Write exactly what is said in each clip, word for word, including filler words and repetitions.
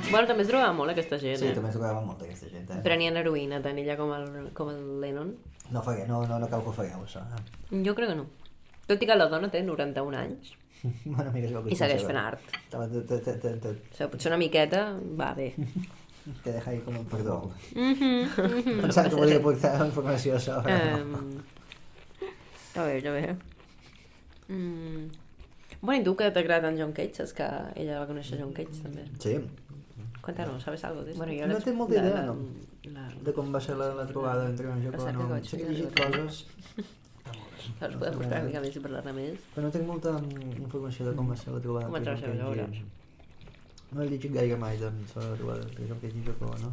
Bueno, també es drogava molt aquesta gent, Sí, eh? també es drogava molt aquesta gent, eh? Prenien heroïna, tan ella com el, com el Lennon. No, fagueu, no, no, no cal que ho fagueu, això. Eh? Jo crec que no. Tot i que la dona té noranta-un anys Bueno, mira, és el que i segueix fent art. Te, te, te, te, te, O sigui, potser una miqueta va bé. te deja ahí com un perdó. Mhm. Pensava que volia portar informació sobre... Um, a veure, a veure. Mm. Bueno, i tu que t'agrada en John Cage? Saps que ella va conèixer John Cage, també? Sí, Cuéntanos, ¿sabes algo de esto? Bueno, No tinc molta idea, no? La, de com va ser la, la trobada entre en Joko La cerca Ono. que vaig Sé que he fer, llegit la coses, Us podem buscar una mica més i parlar-ne més. però no tinc molta mm, informació de com va ser la trobada Com et entre trobes John a Cage i... No he llegit gaire mai, doncs, sobre la trobada entre John Cage i Joko Ono.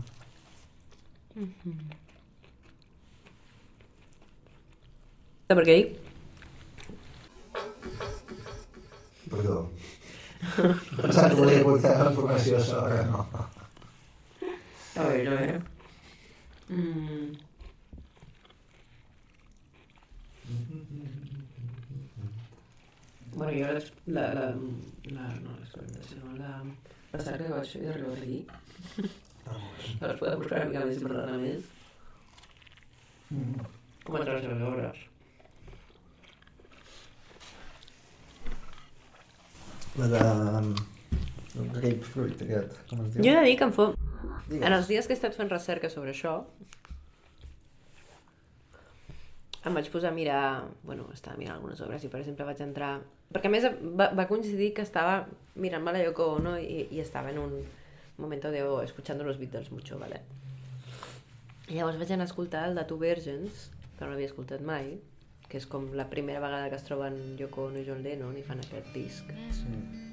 Sap per què dic? Perdó. Pensava que volia portar informació sobre... No. A veure, a veure. Mm. Bueno, jo l'ex- la, la, la, no l'experimentació, no, la, la cerca que vaig fer de Riu aquí. Que us podeu buscar una mica més i parlar-ne més. Com et trobes a veure? La de... El grapefruit aquest, com es diu? Jo he de dir que em fot... Digues. En els dies que he estat fent recerca sobre això, em vaig posar a mirar... Bueno, estava mirant algunes obres i, per exemple, vaig entrar... Perquè, a més, va, va coincidir que estava mirant-me la Yoko Ono i, i estava en un momento de oh, escuchando los Beatles mucho, ¿vale? I llavors vaig anar a escoltar el de Two Virgins, que no l'havia escoltat mai, que és com la primera vegada que es troben Yoko Ono i John Lennon i fan aquest disc. Sí.